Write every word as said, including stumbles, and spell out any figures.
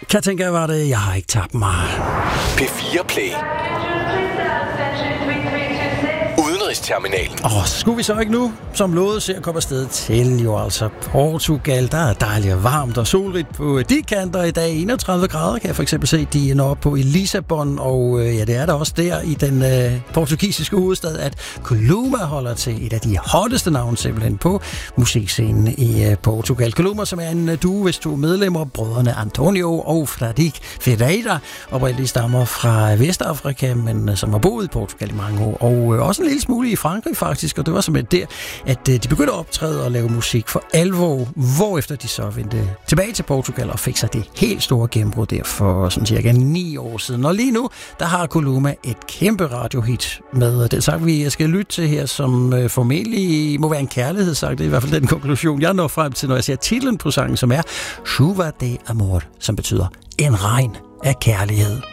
Kan tænke, hvad var det? Jeg har ikke tabt mig. P fire Play. Udenrigsterminalen. Og skulle vi så ikke nu, som lovet, se at komme afsted til jo altså Portugal. Der er dejligt og varmt og solrigt på de kanter i dag. enogtredive grader kan jeg for eksempel se, de når op på i Lissabon. Og ja, det er der også der i den øh, portugisiske hovedstad, at Kuluma holder til et af de hotteste navne simpelthen på musikscenen i øh, Portugal. Kuluma, som er en duo, hvis to medlemmer, brødrene Antonio og Fradique Ferreira, oprindeligt stammer fra Vestafrika, men øh, som har boet i Portugal i mange år. Og øh, også en lille smule i Frankrig faktisk, og det var simpelthen der, at de begyndte at optræde og lave musik for alvor, hvorefter de så vendte tilbage til Portugal og fik sig det helt store gennembrud der for sådan cirka ni år siden. Og lige nu, der har Kuluma et kæmpe radiohit med den sang, vi skal lytte til her, som formentlig må være en kærlighedssang. Det er i hvert fald den konklusion, jeg når frem til, når jeg ser titlen på sangen, som er Chuva de Amor, som betyder en regn af kærlighed.